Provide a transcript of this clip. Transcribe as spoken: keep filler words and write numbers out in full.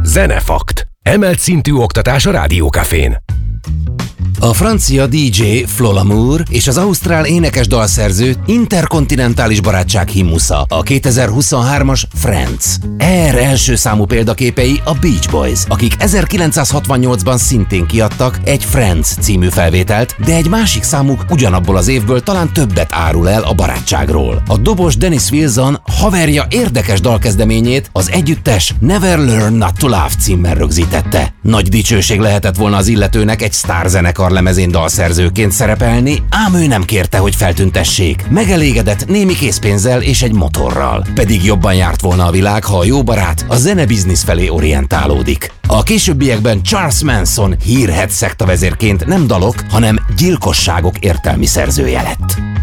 Zenefakt. Emelt szintű oktatás a Rádiókafén. A francia dé dzsé Flo Lamour és az ausztrál énekes dalszerző interkontinentális barátság himnusza, a kétezer-huszonhármas Friends. Air első számú példaképei a Beach Boys, akik ezerkilencszázhatvannyolcban szintén kiadtak egy Friends című felvételt, de egy másik számuk ugyanabból az évből talán többet árul el a barátságról. A dobos Dennis Wilson haverja érdekes dalkezdeményét az együttes Never Learn Not to Love címmel rögzítette. Nagy dicsőség lehetett volna az illetőnek egy sztárzenekar lemezén dalszerzőként szerepelni, ám ő nem kérte, hogy feltüntessék. Megelégedett némi készpénzzel és egy motorral. Pedig jobban járt volna a világ, ha a jó barát a zenebiznisz felé orientálódik. A későbbiekben Charles Manson hírhedt szektavezérként nem dalok, hanem gyilkosságok értelmi szerzője lett.